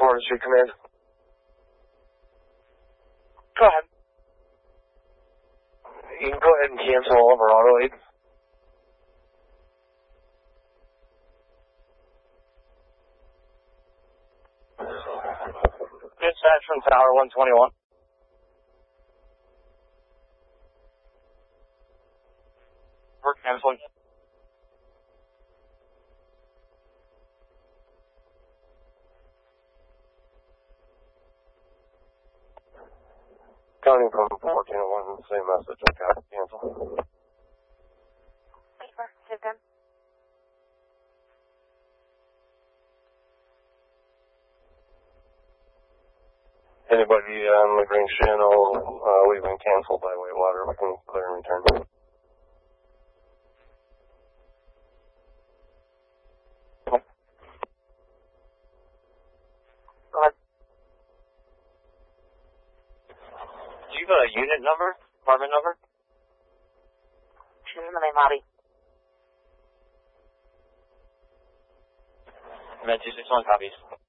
Florida Street Command. Go ahead. You can go ahead and cancel all of our auto aid. Dispatch from Tower 121. We're canceling. Counting from 1401, same message. Okay, cancel. Paper, Susan. Anybody on the Green Channel, we've been canceled by Whitewater. We can clear and return. Go ahead. Do you have a unit number? Apartment number? She's in the main lobby. Med 261 copies.